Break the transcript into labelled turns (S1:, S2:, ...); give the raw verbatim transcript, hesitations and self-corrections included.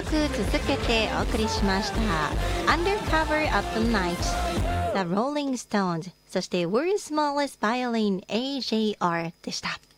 S1: 続けてお送りしました Undercover of the Night The Rolling Stones そして World's Smallest Violin エージェーアール でした。